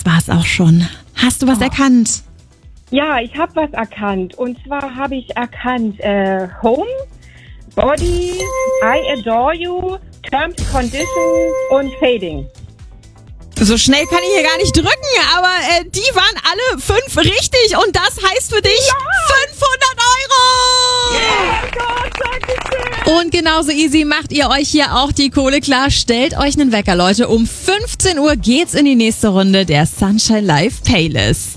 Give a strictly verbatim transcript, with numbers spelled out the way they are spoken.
das war's auch schon. Hast du was Oh. erkannt? Ja, ich habe was erkannt. Und zwar habe ich erkannt äh, Home, Body, I Adore You, Terms, Conditions und Fading. So schnell kann ich hier gar nicht drücken, aber äh, die waren alle fünf richtig und das heißt für dich fünfhundert Euro! Oh Gott, danke schön. Und genauso easy macht ihr euch hier auch die Kohle klar. Stellt euch einen Wecker, Leute. Um fünfzehn Uhr geht's in die nächste Runde der Sunshine Live Playlist.